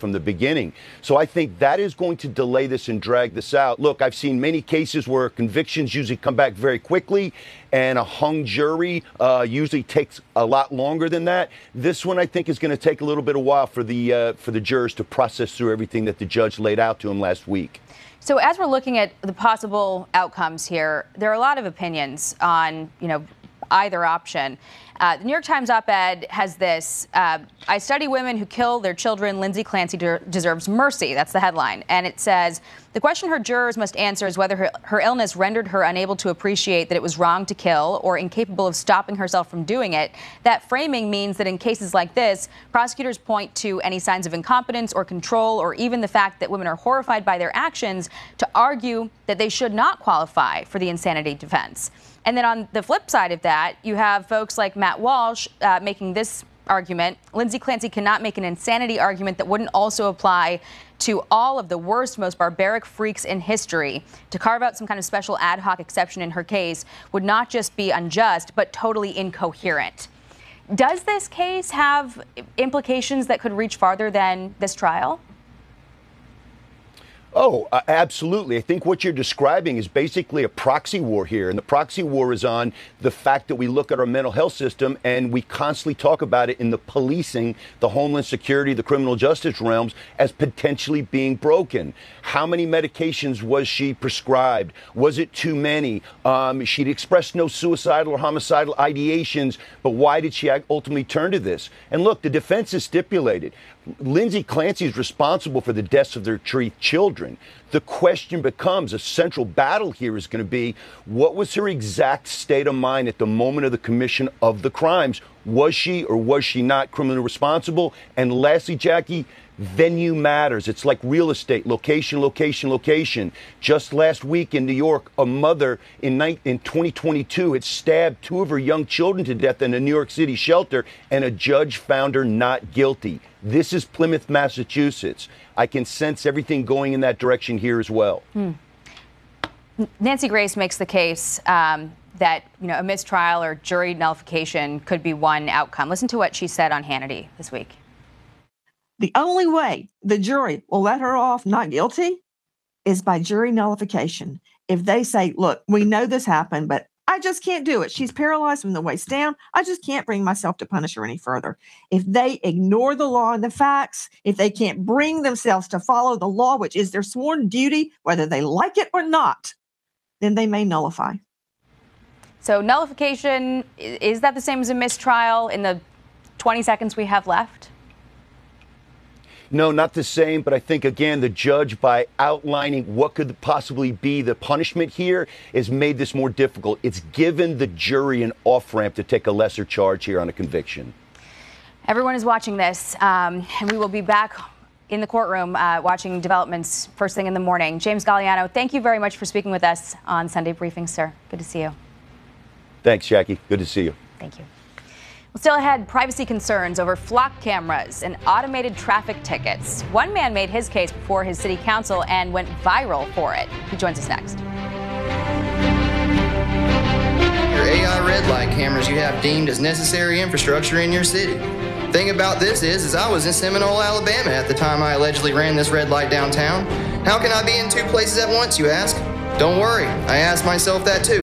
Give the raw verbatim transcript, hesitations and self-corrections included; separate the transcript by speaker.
Speaker 1: from the beginning. So I think that is going to delay this and drag this out. Look, I've seen many cases where convictions usually come back very quickly, and a hung jury uh, usually takes a lot longer than that. This one, I think, is going to take a little bit of while for the uh, for the jurors to process through everything that the judge laid out to them last week.
Speaker 2: So as we're looking at the possible outcomes here, there are a lot of opinions on, you know, either option. Uh, the New York Times op-ed has this, uh, I study women who kill their children. Lindsay Clancy de- deserves mercy. That's the headline. And it says, the question her jurors must answer is whether her, her illness rendered her unable to appreciate that it was wrong to kill or incapable of stopping herself from doing it. That framing means that in cases like this, prosecutors point to any signs of incompetence or control, or even the fact that women are horrified by their actions, to argue that they should not qualify for the insanity defense. And then on the flip side of that, you have folks like Matt Walsh uh, making this argument. Lindsay Clancy cannot make an insanity argument that wouldn't also apply to all of the worst, most barbaric freaks in history. To carve out some kind of special ad hoc exception in her case would not just be unjust, but totally incoherent. Does this case have implications that could reach farther than this trial?
Speaker 1: Oh, uh, absolutely. I think what you're describing is basically a proxy war here. And the proxy war is on the fact that we look at our mental health system and we constantly talk about it in the policing, the homeland security, the criminal justice realms as potentially being broken. How many medications was she prescribed? Was it too many? Um, she'd expressed no suicidal or homicidal ideations, but why did she ultimately turn to this? And look, the defense is stipulated. Lindsay Clancy is responsible for the deaths of their three children. The question becomes, a central battle here is going to be, what was her exact state of mind at the moment of the commission of the crimes? Was she or was she not criminally responsible? And lastly, Jackie, venue matters. It's like real estate, location, location, location. Just last week in New York, a mother in, in twenty twenty-two had stabbed two of her young children to death in a New York City shelter, and a judge found her not guilty. This is Plymouth, Massachusetts. I can sense everything going in that direction here as well.
Speaker 2: Hmm. Nancy Grace makes the case um, that, you know, a mistrial or jury nullification could be one outcome. Listen to what she said on Hannity this week.
Speaker 3: The only way the jury will let her off not guilty is by jury nullification. If they say, look, we know this happened, but I just can't do it. She's paralyzed from the waist down. I just can't bring myself to punish her any further. If they ignore the law and the facts, if they can't bring themselves to follow the law, which is their sworn duty, whether they like it or not, then they may nullify.
Speaker 2: So nullification, is that the same as a mistrial in the twenty seconds we have left?
Speaker 1: No, not the same, but I think, again, the judge, by outlining what could possibly be the punishment here, has made this more difficult. It's given the jury an off-ramp to take a lesser charge here on a conviction.
Speaker 2: Everyone is watching this, um, and we will be back in the courtroom uh, watching developments first thing in the morning. James Galliano, thank you very much for speaking with us on Sunday Briefing, sir. Good to see you.
Speaker 1: Thanks, Jackie. Good to see you.
Speaker 2: Thank you. Well, still ahead, privacy concerns over flock cameras and automated traffic tickets. One man made his case before his city council and went viral for it. He joins us next.
Speaker 4: Your A I red light cameras you have deemed as necessary infrastructure in your city. Thing about this is, is I was in Seminole, Alabama at the time I allegedly ran this red light downtown. How can I be in two places at once, you ask? Don't worry, I asked myself that too.